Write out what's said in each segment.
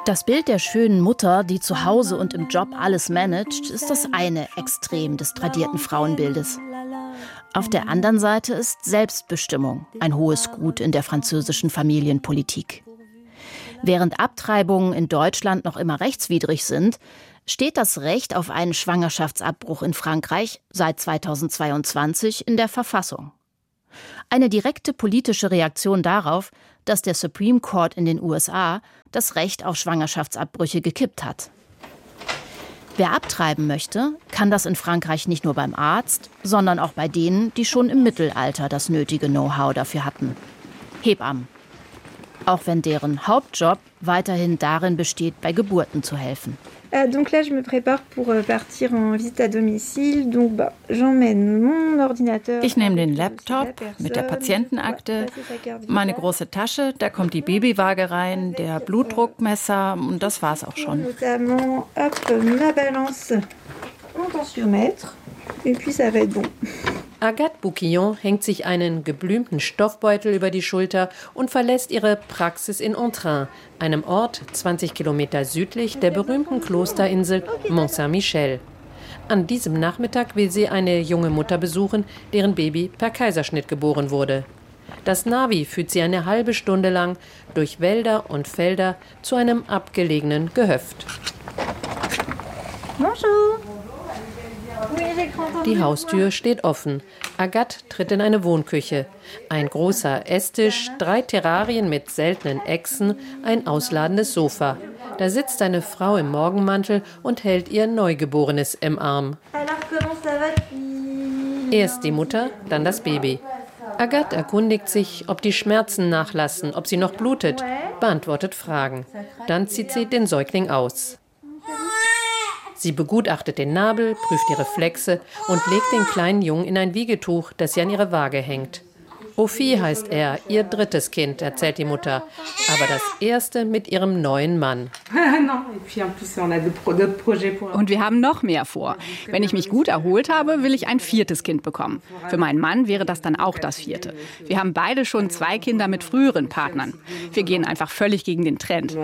Das Bild der schönen Mutter, die zu Hause und im Job alles managt, ist das eine Extrem des tradierten Frauenbildes. Auf der anderen Seite ist Selbstbestimmung ein hohes Gut in der französischen Familienpolitik. Während Abtreibungen in Deutschland noch immer rechtswidrig sind, steht das Recht auf einen Schwangerschaftsabbruch in Frankreich seit 2022 in der Verfassung. Eine direkte politische Reaktion darauf, dass der Supreme Court in den USA das Recht auf Schwangerschaftsabbrüche gekippt hat. Wer abtreiben möchte, kann das in Frankreich nicht nur beim Arzt, sondern auch bei denen, die schon im Mittelalter das nötige Know-how dafür hatten. Hebammen. Auch wenn deren Hauptjob weiterhin darin besteht, bei Geburten zu helfen. Donc là, je me prépare pour partir en visite à domicile. Donc j'emmène mon ordinateur. Ich nehme den Laptop mit der Patientenakte, meine große Tasche, da kommt die Babywaage rein, der Blutdruckmesser und das war's auch schon. Notamment, ma balance, mon tensiomètre, et puis ça va être bon. Agathe Bouquillon hängt sich einen geblümten Stoffbeutel über die Schulter und verlässt ihre Praxis in Ontrain, einem Ort 20 Kilometer südlich der berühmten Klosterinsel Mont-Saint-Michel. An diesem Nachmittag will sie eine junge Mutter besuchen, deren Baby per Kaiserschnitt geboren wurde. Das Navi führt sie eine halbe Stunde lang durch Wälder und Felder zu einem abgelegenen Gehöft. Bonjour. Die Haustür steht offen. Agathe tritt in eine Wohnküche. Ein großer Esstisch, 3 Terrarien mit seltenen Echsen, ein ausladendes Sofa. Da sitzt eine Frau im Morgenmantel und hält ihr Neugeborenes im Arm. Erst die Mutter, dann das Baby. Agathe erkundigt sich, ob die Schmerzen nachlassen, ob sie noch blutet, beantwortet Fragen. Dann zieht sie den Säugling aus. Sie begutachtet den Nabel, prüft die Reflexe und legt den kleinen Jungen in ein Wiegetuch, das sie an ihre Waage hängt. Ophie heißt er, ihr 3. Kind, erzählt die Mutter, aber das erste mit ihrem neuen Mann. Und wir haben noch mehr vor. Wenn ich mich gut erholt habe, will ich ein 4. Kind bekommen. Für meinen Mann wäre das dann auch das 4. Wir haben beide schon 2 Kinder mit früheren Partnern. Wir gehen einfach völlig gegen den Trend.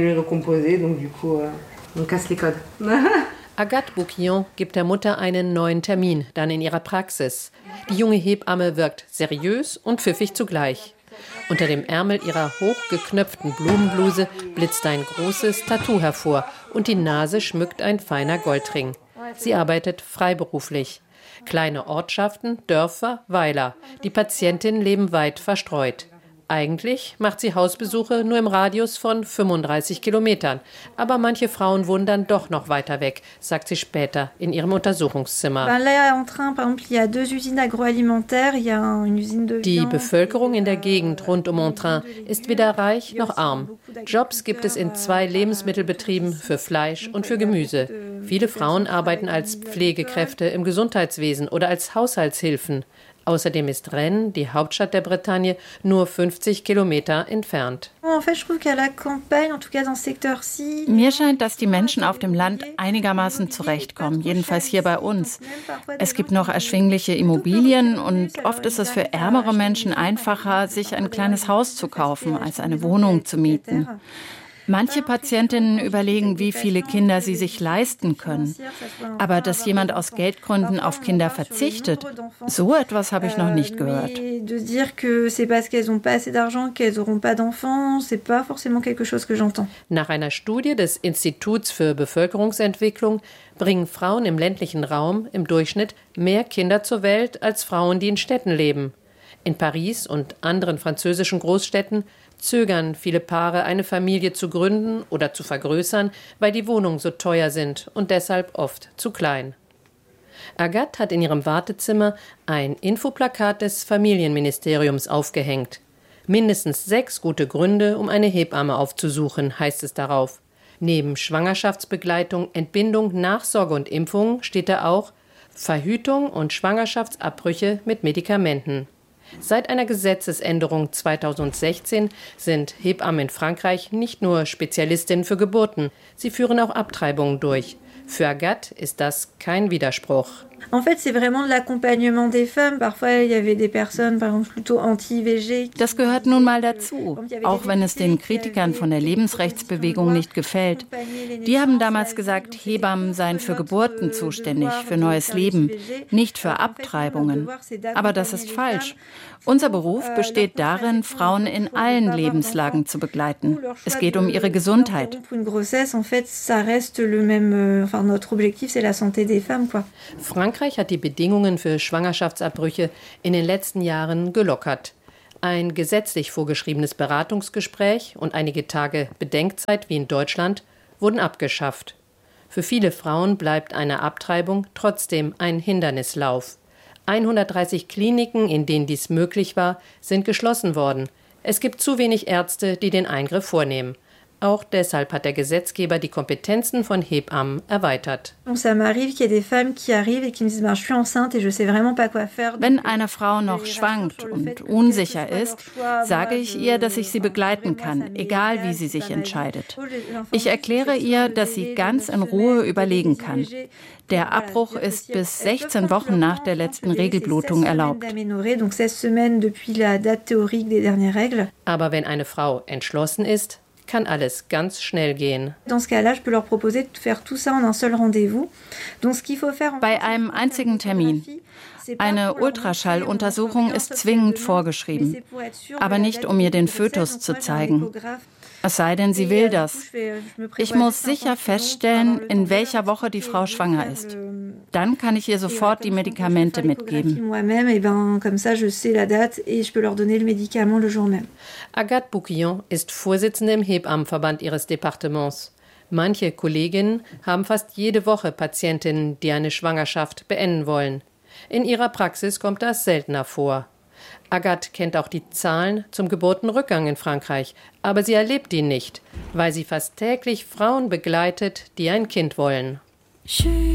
Agathe Bouquillon gibt der Mutter einen neuen Termin, dann in ihrer Praxis. Die junge Hebamme wirkt seriös und pfiffig zugleich. Unter dem Ärmel ihrer hochgeknöpften Blumenbluse blitzt ein großes Tattoo hervor und die Nase schmückt ein feiner Goldring. Sie arbeitet freiberuflich. Kleine Ortschaften, Dörfer, Weiler. Die Patientinnen leben weit verstreut. Eigentlich macht sie Hausbesuche nur im Radius von 35 Kilometern. Aber manche Frauen wohnen dann doch noch weiter weg, sagt sie später in ihrem Untersuchungszimmer. Die Bevölkerung in der Gegend rund um Ontrain ist weder reich noch arm. Jobs gibt es in 2 Lebensmittelbetrieben für Fleisch und für Gemüse. Viele Frauen arbeiten als Pflegekräfte im Gesundheitswesen oder als Haushaltshilfen. Außerdem ist Rennes, die Hauptstadt der Bretagne, nur 50 Kilometer entfernt. Mir scheint, dass die Menschen auf dem Land einigermaßen zurechtkommen, jedenfalls hier bei uns. Es gibt noch erschwingliche Immobilien und oft ist es für ärmere Menschen einfacher, sich ein kleines Haus zu kaufen, als eine Wohnung zu mieten. Manche Patientinnen überlegen, wie viele Kinder sie sich leisten können. Aber dass jemand aus Geldgründen auf Kinder verzichtet, so etwas habe ich noch nicht gehört. Nach einer Studie des Instituts für Bevölkerungsentwicklung bringen Frauen im ländlichen Raum im Durchschnitt mehr Kinder zur Welt als Frauen, die in Städten leben. In Paris und anderen französischen Großstädten zögern viele Paare, eine Familie zu gründen oder zu vergrößern, weil die Wohnungen so teuer sind und deshalb oft zu klein. Agathe hat in ihrem Wartezimmer ein Infoplakat des Familienministeriums aufgehängt. Mindestens 6 gute Gründe, um eine Hebamme aufzusuchen, heißt es darauf. Neben Schwangerschaftsbegleitung, Entbindung, Nachsorge und Impfungen steht da auch Verhütung und Schwangerschaftsabbrüche mit Medikamenten. Seit einer Gesetzesänderung 2016 sind Hebammen in Frankreich nicht nur Spezialistinnen für Geburten, sie führen auch Abtreibungen durch. Für Agathe ist das kein Widerspruch. En fait, c'est vraiment de l'accompagnement des femmes. Parfois, il y avait des personnes, par exemple, plutôt anti-VG. Das gehört nun mal dazu, auch wenn es den Kritikern von der Lebensrechtsbewegung nicht gefällt. Die haben damals gesagt, Hebammen seien für Geburten zuständig, für neues Leben, nicht für Abtreibungen. Aber das ist falsch. Unser Beruf besteht darin, Frauen in allen Lebenslagen zu begleiten. Es geht um ihre Gesundheit. Frankreich hat die Bedingungen für Schwangerschaftsabbrüche in den letzten Jahren gelockert. Ein gesetzlich vorgeschriebenes Beratungsgespräch und einige Tage Bedenkzeit wie in Deutschland wurden abgeschafft. Für viele Frauen bleibt eine Abtreibung trotzdem ein Hindernislauf. 130 Kliniken, in denen dies möglich war, sind geschlossen worden. Es gibt zu wenig Ärzte, die den Eingriff vornehmen. Auch deshalb hat der Gesetzgeber die Kompetenzen von Hebammen erweitert. Wenn eine Frau noch schwankt und unsicher ist, sage ich ihr, dass ich sie begleiten kann, egal wie sie sich entscheidet. Ich erkläre ihr, dass sie ganz in Ruhe überlegen kann. Der Abbruch ist bis 16 Wochen nach der letzten Regelblutung erlaubt. Aber wenn eine Frau entschlossen ist, kann alles ganz schnell gehen. Bei einem einzigen Termin. Eine Ultraschalluntersuchung ist zwingend vorgeschrieben, aber nicht, um mir den Fötus zu zeigen. Es sei denn, sie will das. Ich muss sicher feststellen, in welcher Woche die Frau schwanger ist. Dann kann ich ihr sofort die Medikamente mitgeben. Agathe Bouquillon ist Vorsitzende im Hebammenverband ihres Departements. Manche Kolleginnen haben fast jede Woche Patientinnen, die eine Schwangerschaft beenden wollen. In ihrer Praxis kommt das seltener vor. Agathe kennt auch die Zahlen zum Geburtenrückgang in Frankreich, aber sie erlebt ihn nicht, weil sie fast täglich Frauen begleitet, die ein Kind wollen.